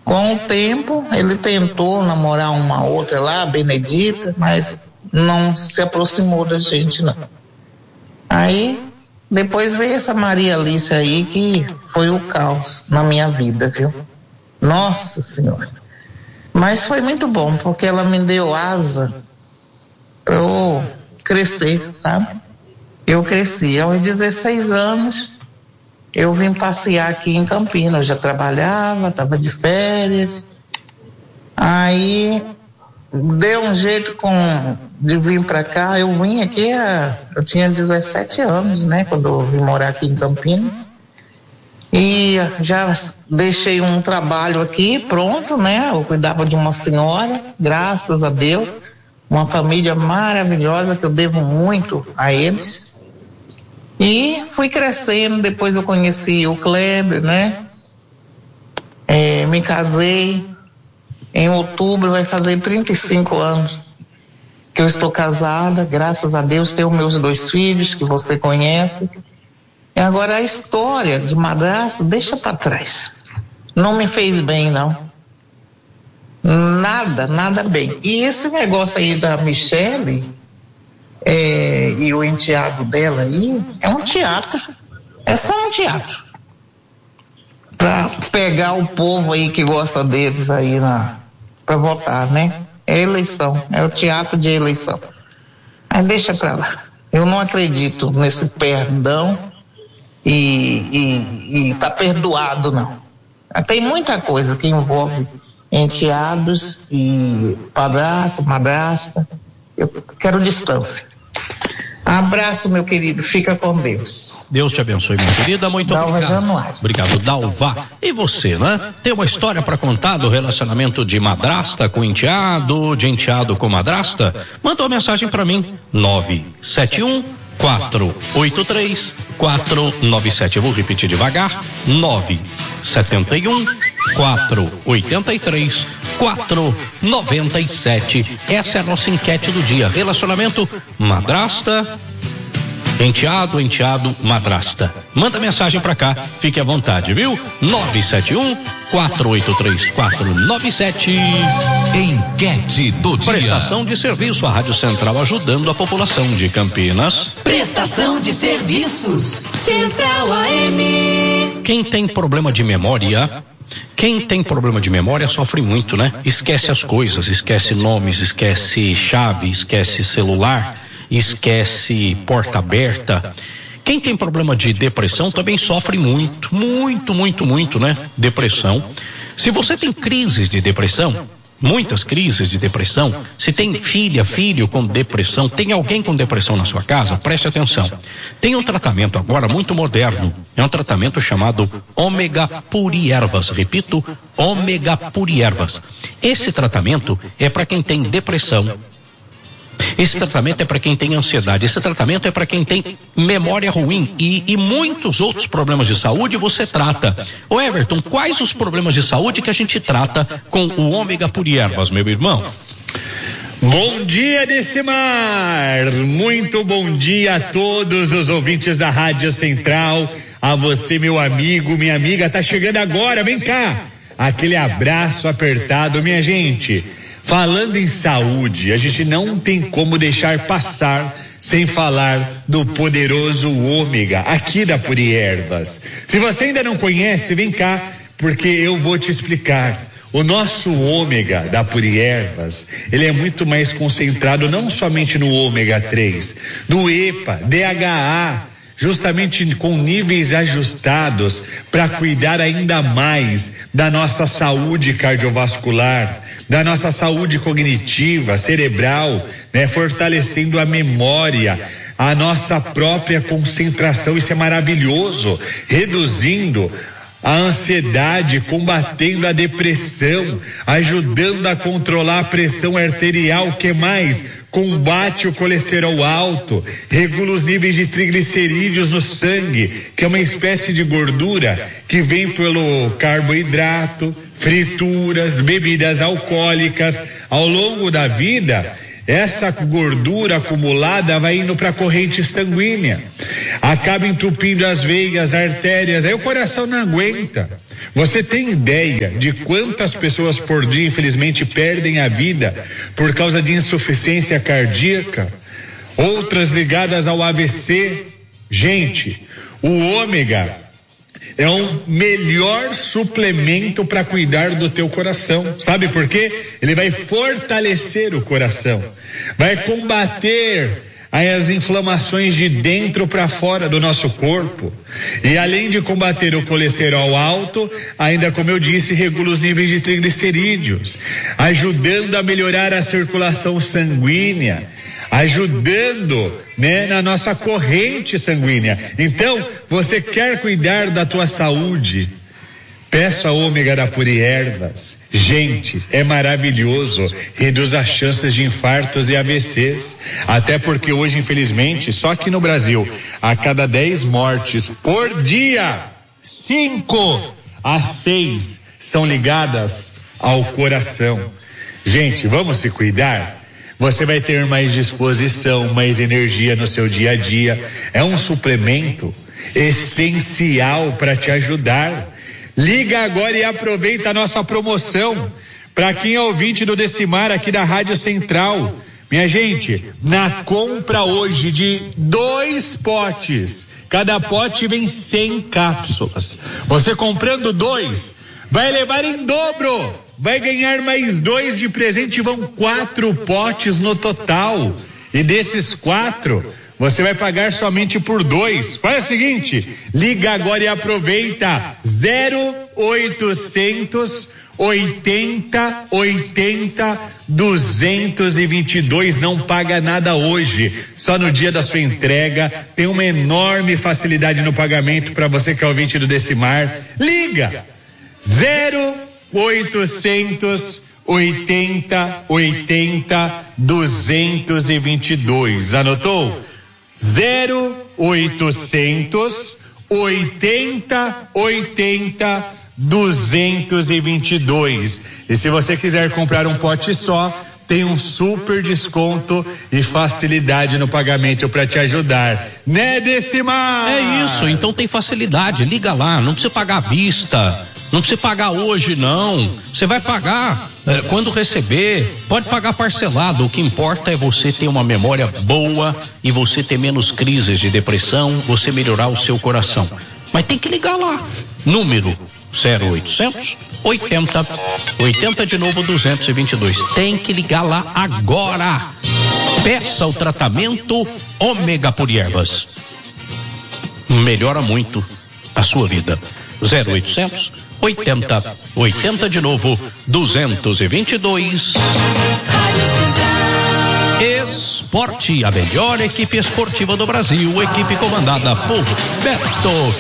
Com o tempo, ele tentou namorar uma outra lá, a Benedita, mas não se aproximou da gente, não. Aí, depois veio essa Maria Alice aí, que foi o caos na minha vida, viu? Nossa Senhora. Mas foi muito bom, porque ela me deu asa para eu crescer, sabe? Eu cresci. Aos 16 anos, eu vim passear aqui em Campinas. Eu já trabalhava, estava de férias. Aí, deu um jeito de vir para cá. Eu vim aqui, eu tinha 17 anos, né? Quando eu vim morar aqui em Campinas. E já deixei um trabalho aqui pronto, né? Eu cuidava de uma senhora, graças a Deus. Uma família maravilhosa que eu devo muito a eles. E fui crescendo, depois eu conheci o Kleber, né? Me casei. Em outubro vai fazer 35 anos que eu estou casada, graças a Deus. Tenho meus 2 filhos que você conhece. E agora a história de madrasto deixa para trás. Não me fez bem, não. Nada bem. E esse negócio aí da Michele e o enteado dela aí é um teatro. É só um teatro. Para pegar o povo aí que gosta deles aí para votar, né? É eleição, é o teatro de eleição. Mas deixa para lá. Eu não acredito nesse perdão e tá perdoado, não. Tem muita coisa que envolve enteados e padrasto, madrasta. Eu quero distância. Abraço, meu querido, fica com Deus. Deus te abençoe, minha querida, muito Dalva obrigado. Januário. Obrigado, Dalva. E você, né? Tem uma história para contar do relacionamento de madrasta com enteado, de enteado com madrasta? Manda uma mensagem para mim, 971-483-497. Eu vou repetir devagar, 971-483-497. Essa é a nossa enquete do dia. Relacionamento madrasta, enteado, madrasta. Manda mensagem pra cá, fique à vontade, viu? 971-483-497. Enquete do dia. Prestação de serviço, a Rádio Central ajudando a população de Campinas. Prestação de serviços, Central AM. Quem tem problema de memória sofre muito, né? Esquece as coisas, esquece nomes, esquece chave, esquece celular, esquece porta aberta. Quem tem problema de depressão também sofre muito, né? Depressão. Se você tem crises de depressão, muitas crises de depressão, se tem filho com depressão, tem alguém com depressão na sua casa, preste atenção. Tem um tratamento agora muito moderno, é um tratamento chamado Ômega Puriervas. Repito, Ômega Puriervas. Esse tratamento é para quem tem depressão. Esse tratamento é para quem tem ansiedade, esse tratamento é para quem tem memória ruim e muitos outros problemas de saúde você trata. Ô Everton, quais os problemas de saúde que a gente trata com o Ômega Puriervas, meu irmão? Bom dia, Decimar! Muito bom dia a todos os ouvintes da Rádio Central, a você, meu amigo, minha amiga, tá chegando agora, vem cá! Aquele abraço apertado, minha gente. Falando em saúde, a gente não tem como deixar passar sem falar do poderoso ômega aqui da Puriervas. Se você ainda não conhece, vem cá, porque eu vou te explicar. O nosso ômega da Puriervas, ele é muito mais concentrado não somente no ômega 3, no EPA, DHA, justamente com níveis ajustados para cuidar ainda mais da nossa saúde cardiovascular, da nossa saúde cognitiva, cerebral, né? Fortalecendo a memória, a nossa própria concentração, isso é maravilhoso, reduzindo a ansiedade, combatendo a depressão, ajudando a controlar a pressão arterial, que mais? Combate o colesterol alto, regula os níveis de triglicerídeos no sangue, que é uma espécie de gordura que vem pelo carboidrato, frituras, bebidas alcoólicas. Ao longo da vida, essa gordura acumulada vai indo para a corrente sanguínea, acaba entupindo as veias, artérias, aí o coração não aguenta. Você tem ideia de quantas pessoas por dia, infelizmente, perdem a vida por causa de insuficiência cardíaca? Outras ligadas ao AVC. Gente, o ômega é o melhor suplemento para cuidar do teu coração. Sabe por quê? Ele vai fortalecer o coração, vai combater as inflamações de dentro para fora do nosso corpo. E além de combater o colesterol alto, ainda, como eu disse, regula os níveis de triglicerídeos, ajudando a melhorar a circulação sanguínea, ajudando, na nossa corrente sanguínea. Então, você quer cuidar da tua saúde? Peça a ômega da Puri Ervas. Gente, é maravilhoso, reduz as chances de infartos e AVCs, até porque hoje, infelizmente, só aqui no Brasil, a cada 10 mortes por dia, 5 a 6 são ligadas ao coração. Gente, vamos se cuidar? Você vai ter mais disposição, mais energia no seu dia a dia. É um suplemento essencial para te ajudar. Liga agora e aproveita a nossa promoção. Para quem é ouvinte do Decimar aqui da Rádio Central, minha gente, na compra hoje de 2 potes, cada pote vem 100 cápsulas. Você comprando 2, vai levar em dobro. Vai ganhar mais 2 de presente, vão 4 potes no total. E desses 4, você vai pagar somente por 2. Faz o seguinte, liga agora e aproveita. 0800 80 80 222. Não paga nada hoje, só no dia da sua entrega. Tem uma enorme facilidade no pagamento para você que é ouvinte do Decimar. Liga 0800 80 80 222. Anotou? 0800 80 80 222. E se você quiser comprar um pote só, tem um super desconto e facilidade no pagamento para te ajudar, né, Decimar? É isso, então tem facilidade, liga lá, não precisa pagar à vista, não precisa pagar hoje não, você vai pagar quando receber, pode pagar parcelado, o que importa é você ter uma memória boa e você ter menos crises de depressão, você melhorar o seu coração, mas tem que ligar lá, número 0800 80 80 de novo 222. Tem que ligar lá agora. Peça o tratamento Ômega Puri Ervas. Melhora muito a sua vida. 0800 80 80 de novo 222. Esporte, a melhor equipe esportiva do Brasil, equipe comandada por Beto